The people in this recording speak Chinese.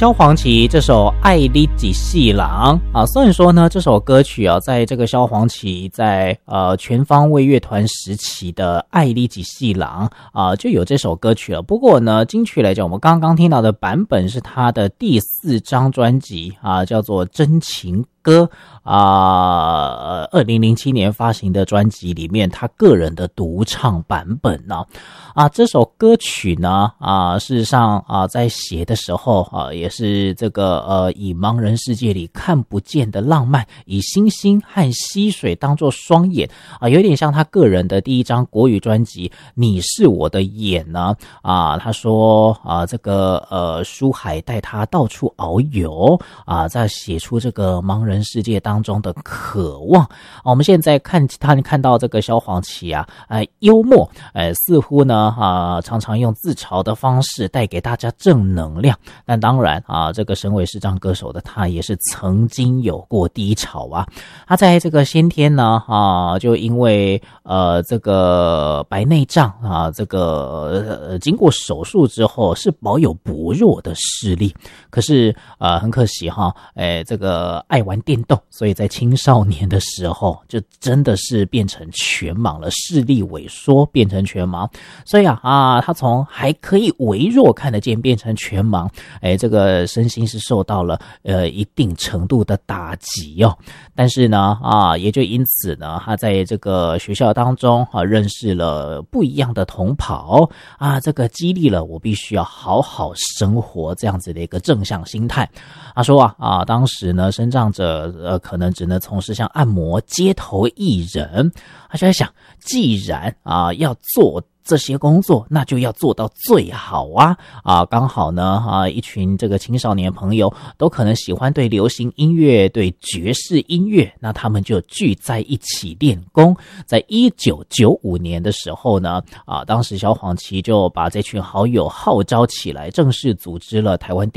萧煌奇这首《爱你一世人》啊，虽然说呢这首歌曲啊，在这个萧煌奇在全方位乐团时期的《爱你一世人》啊就有这首歌曲了。不过呢，精确来讲，我们刚刚听到的版本是他的第4张专辑啊，叫做《真情歌》2007年发行的专辑里面，他个人的独唱版本呢这首歌曲呢事实上在写的时候也是这个以盲人世界里看不见的浪漫，以星星和溪水当作双眼有点像他个人的第1张国语专辑《你是我的眼》呢他说这个书海带他到处遨游在写出这个盲人世界当中的渴望我们现在看到这个萧煌奇幽默似乎呢常常用自嘲的方式带给大家正能量，但当然这个身为视障歌手的他也是曾经有过低潮他在这个先天呢就因为这个白内障这个经过手术之后是保有薄弱的视力，可是很可惜这个爱玩电动，所以在青少年的时候就真的是变成全盲了，视力萎缩变成全盲，所以他从还可以微弱看得见变成全盲这个身心是受到了一定程度的打击但是呢也就因此呢，他在这个学校当中认识了不一样的同袍这个激励了我必须要好好生活这样子的一个正向心态。他说当时呢身障者可能只能从事像按摩、街头艺人，他就在想，既然要做这些工作，那就要做到最好刚好呢一群这个青少年朋友都可能喜欢对流行音乐、对爵士音乐，那他们就聚在一起练功。在1995年的时候呢当时萧煌奇就把这群好友号召起来，正式组织了台湾